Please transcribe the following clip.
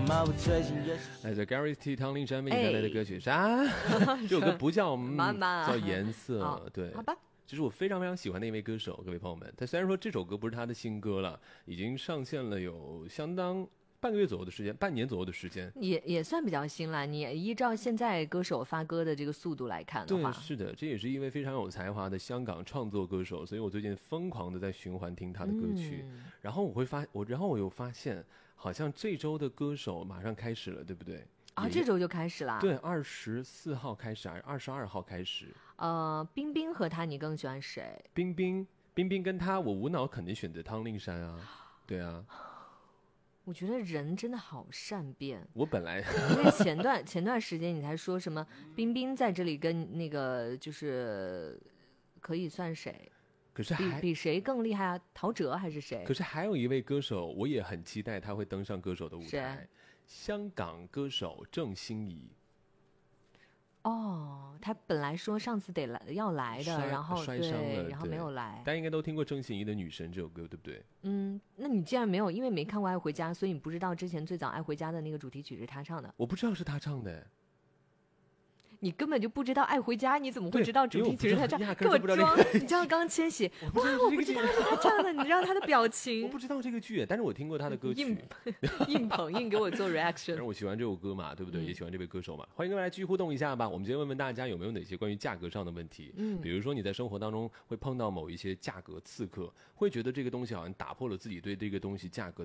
来自 Gary T 汤令山为你带来的歌曲啥？这首歌不叫叫颜色，对， 好吧。 这是我非常非常喜欢的一位歌手，各位朋友们。他虽然说这首歌不是他的新歌了，已经上线了有相当半个月左右的时间，半年左右的时间， 也算比较新了。你依照现在歌手发歌的这个速度来看的话， 对，是的，这也是一位非常有才华的香港创作歌手，所以我最近疯狂的在循环听他的歌曲。然后我又发现，好像这周的歌手马上开始了，对不对？ 啊，这周就开始了。 对，24号开始还是22号开始？ 冰冰和他，你更喜欢谁？ 冰冰跟他，我无脑肯定选择汤令山啊。对啊。 我觉得人真的好善变。 我本来因为前段时间你才说什么冰冰在这里跟那个就是可以算谁？ 可是比谁更厉害啊？陶喆还是谁？ 可是还有一位歌手，我也很期待他会登上歌手的舞台。香港歌手郑欣宜。 哦，他本来说上次要来的，然后摔伤了， 然后没有来。 大家应该都听过郑欣宜的《女神》这首歌，对不对？ 那你既然没有，因为没看过《爱回家》，所以你不知道之前最早《爱回家》的那个主题曲是他唱的。 我不知道是他唱的。 你根本就不知道《爱回家》，你怎么会知道主题曲是他唱？ 给我装！你知道刚千玺，哇，我不知道是他唱的，你知道他的表情？ 我不知道这个剧，但是我听过他的歌曲。 硬给我做 reaction。 但是我喜欢这首歌嘛，对不对？也喜欢这位歌手嘛。欢迎各位来继续互动一下吧。我们今天问问大家有没有哪些关于价格上的问题？比如说你在生活当中会碰到某一些价格刺客，会觉得这个东西好像打破了自己对这个东西价格